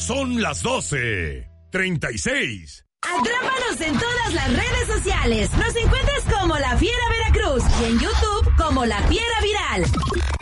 son las 12:36. Atrápanos en todas las redes sociales. Nos encuentras como La Fiera Veracruz y en YouTube como La Fiera Viral.